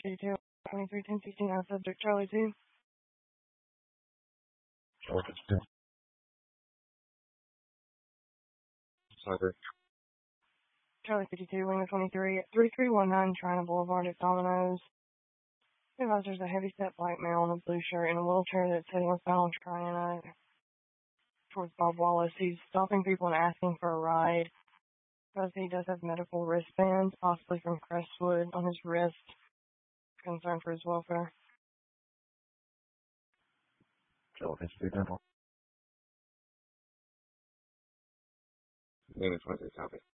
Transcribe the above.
detail 231016 on subject Charlie 2. Charlie 2. Cyber. Charlie 52, Wing 23 at 3319 China Boulevard at Domino's. Advised there's a heavy-set black male in a blue shirt and a wheelchair that's heading westbound Triana towards Bob Wallace. He's stopping people and asking for a ride. Because he does have medical wristbands, possibly from Crestwood, on his wrist. Concern for his welfare. Charlie 52 Dental. Name is 23 copy.